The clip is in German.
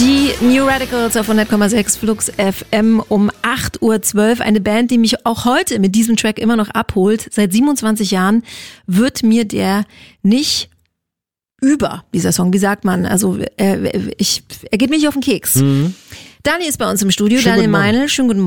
Die New Radicals auf 100,6 Flux FM um 8:12 Uhr. Eine Band, die mich auch heute mit diesem Track immer noch abholt. Seit 27 Jahren wird mir der nicht über, dieser Song. Wie sagt man? Also er geht mir nicht auf den Keks. Dani ist bei uns im Studio. Daniel Meinl, schönen guten Morgen.